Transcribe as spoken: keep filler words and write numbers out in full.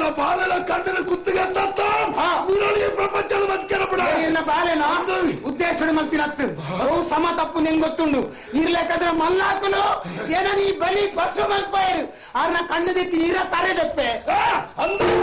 ನನ್ನ ಬಾಲೆನ ಕಣ್ಣನ ಕುತ್ತಿಗೆ ತತ್ತ ಪ್ರಪಂಚದ ಬದುಕೇನಬಿಡ ಬಾಲೆನ ಉದ್ದೇಶ ಮಲ್ತಿನತ್ತು ಅವು ಸಮ ತಪ್ಪು ನಿಂಗೆ ಗೊತ್ತುಂಡು ಇರ್ಲೇಕಾದ್ರೆ ಮಲ್ಲಾಕಲು ಏನ ನೀ ಬಲಿ ಪಶು ಮಲ್ಪಾಯರು ಅವ್ರನ್ನ ಕಣ್ಣು ದಿತ್ತಿ ನೀರ ತರೆದಪ್ಪೆ